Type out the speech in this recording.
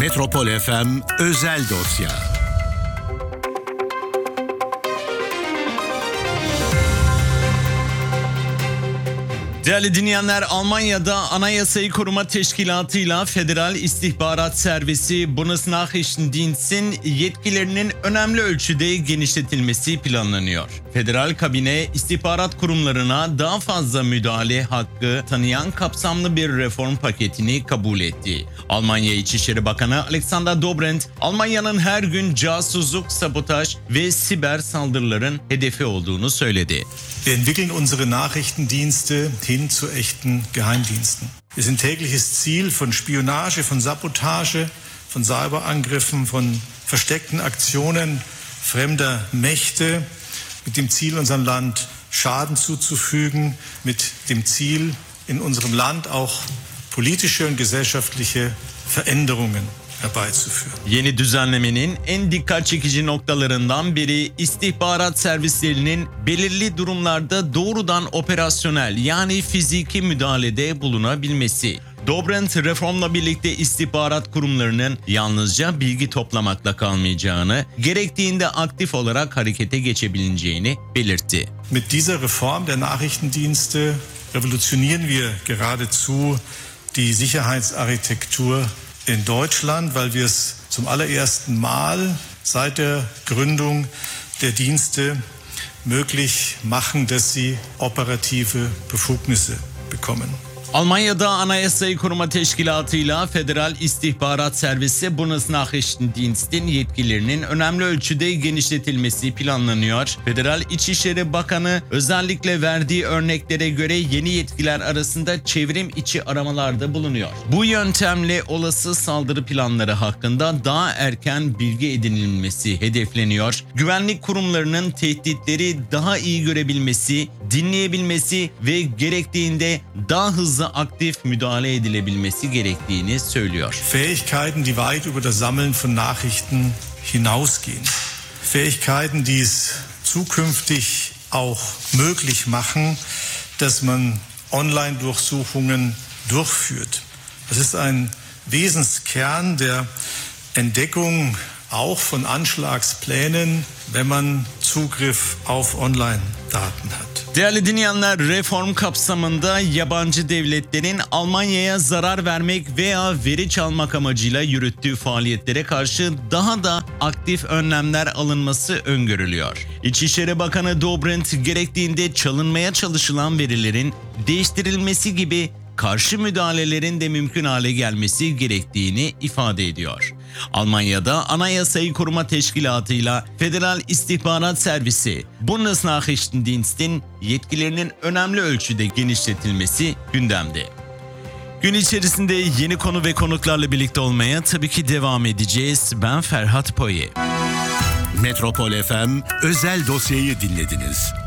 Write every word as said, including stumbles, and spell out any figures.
Metropol F M Özel Dosya. Değerli dinleyenler, Almanya'da Anayasayı Koruma Teşkilatı'yla Federal İstihbarat Servisi Bundesnachrichtendienst'in yetkilerinin önemli ölçüde genişletilmesi planlanıyor. Federal kabine istihbarat kurumlarına daha fazla müdahale hakkı tanıyan kapsamlı bir reform paketini kabul etti. Almanya İçişleri Bakanı Alexander Dobrindt, Almanya'nın her gün casusluk, sabotaj ve siber saldırıların hedefi olduğunu söyledi. Wir entwickeln unsere Nachrichtendienste hin zu echten Geheimdiensten. Wir sind tägliches Ziel von Spionage, von Sabotage, von Cyberangriffen, von versteckten Aktionen fremder Mächte mit dem Ziel, unserem Land Schaden zuzufügen, mit dem Ziel, in unserem Land auch politische und gesellschaftliche Veränderungen herbeizuführen. Yeni düzenlemenin en dikkat çekici noktalarından biri istihbarat servislerinin belirli durumlarda doğrudan operasyonel yani fiziki müdahalede bulunabilmesi. Dobrindt, reformla birlikte istihbarat kurumlarının yalnızca bilgi toplamakla kalmayacağını, gerektiğinde aktif olarak harekete geçebileceğini belirtti. Mit dieser Reform der Nachrichtendienste revolutionieren wir geradezu die Sicherheitsarchitektur in Deutschland, weil wir es zum allerersten Mal seit der Gründung der Dienste möglich machen, dass sie operative Befugnisse bekommen. Almanya'da Anayasayı Koruma Teşkilatı'yla Federal İstihbarat Servisi Bundesnachrichtendienst'in yetkilerinin önemli ölçüde genişletilmesi planlanıyor. Federal İçişleri Bakanı özellikle verdiği örneklere göre yeni yetkiler arasında çevrim içi aramalarda bulunuyor. Bu yöntemle olası saldırı planları hakkında daha erken bilgi edinilmesi hedefleniyor. Güvenlik kurumlarının tehditleri daha iyi görebilmesi, dinleyebilmesi ve gerektiğinde daha hızlı aktif müdahale edilebilmesi gerektiğini söylüyor. Fähigkeiten, die weit über das Sammeln von Nachrichten hinausgehen. Fähigkeiten, die es zukünftig auch möglich machen, dass man Online-Durchsuchungen durchführt. Das ist ein Wesenskern der Entdeckung auch von Anschlagsplänen, wenn man Zugriff auf Online-Daten hat. Değerli dinleyenler, reform kapsamında yabancı devletlerin Almanya'ya zarar vermek veya veri çalmak amacıyla yürüttüğü faaliyetlere karşı daha da aktif önlemler alınması öngörülüyor. İçişleri Bakanı Dobrindt, gerektiğinde çalınmaya çalışılan verilerin değiştirilmesi gibi karşı müdahalelerin de mümkün hale gelmesi gerektiğini ifade ediyor. Almanya'da Anayasayı Koruma Teşkilatı'yla Federal İstihbarat Servisi Bundesnachrichtendienst'in yetkilerinin önemli ölçüde genişletilmesi gündemde. Gün içerisinde yeni konu ve konuklarla birlikte olmaya tabii ki devam edeceğiz. Ben Ferhat Poye. Metropol F M Özel Dosya'yı dinlediniz.